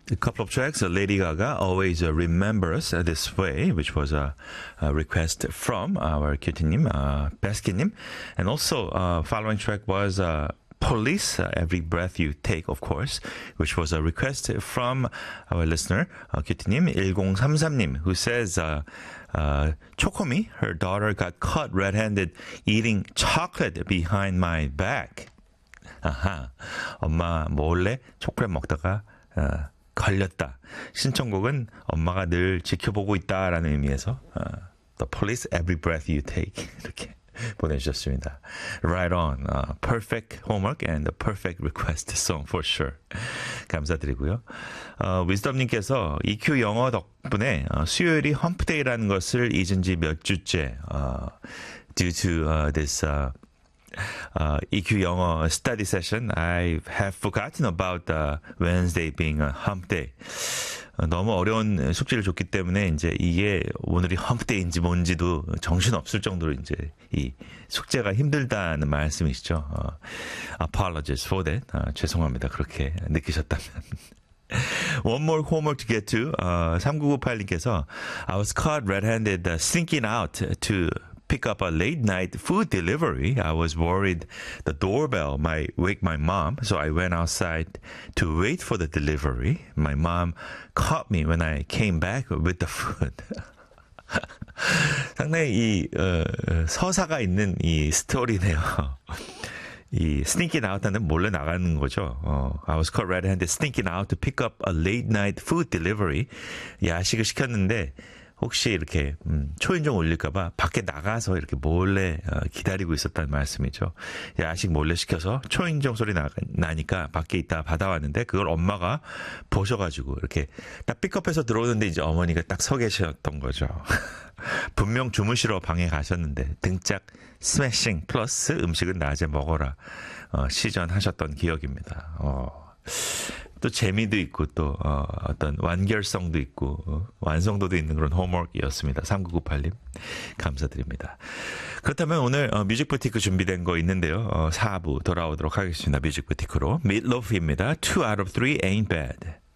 A couple of tracks, Lady Gaga, Always Remember Us This Way, which was a request from our cutie-님, Baskin-님. And also, following track was Police, Every Breath You Take, of course, which was a request from our listener, cutie-님, 1033님, who says, Chokomi, her daughter got caught red-handed eating chocolate behind my back. 아하, 엄마 몰래 초콜릿 먹다가 걸렸다. 신청곡은 엄마가 늘 지켜보고 있다라는 의미에서 The Police, Every Breath You Take 이렇게 보내주셨습니다. Right on. Perfect homework and the perfect request song for sure. 감사드리고요. 위즈덤님께서 EQ 영어 덕분에 수요일이 험프데이라는 것을 잊은 지 몇 주째 due to this EQ 영어 study session, I have forgotten about Wednesday being a hump day. 너무 어려운 숙제를 줬기 때문에 이제 이게 오늘이 험프데이인지 뭔지도 정신없을 정도로 이제 이 숙제가 힘들다는 말씀이시죠. Apologies for that. 죄송합니다. 그렇게 느끼셨다면. One more homework to get to. 3998님께서 I was caught red-handed sneaking out to pick up a late night food delivery. I was worried the doorbell might wake my mom, so I went outside to wait for the delivery. My mom caught me when I came back with the food. 상당히 이 서사가 있는 이 스토리네요. 이 sneaking out하는 몰래 나가는 거죠. I was caught red-handed sneaking out to pick up a late night food delivery. 야식을 시켰는데 혹시 이렇게 초인종 올릴까봐 밖에 나가서 이렇게 몰래 기다리고 있었다는 말씀이죠. 야식 몰래 시켜서 초인종 소리 나니까 밖에 있다 받아왔는데 그걸 엄마가 보셔가지고 이렇게 딱 픽업해서 들어오는데 이제 어머니가 딱 서 계셨던 거죠. 분명 주무시러 방에 가셨는데 등짝 스매싱 플러스 음식은 낮에 먹어라 시전하셨던 기억입니다. 또 재미도 있고 또 어떤 완결성도 있고 완성도도 있는 그런 홈워크이었습니다. 3998님 감사드립니다. 그렇다면 오늘 뮤직부티크 준비된 거 있는데요. 4부 돌아오도록 하겠습니다. 뮤직부티크로 Meatloaf입니다. 2 out of 3 ain't bad.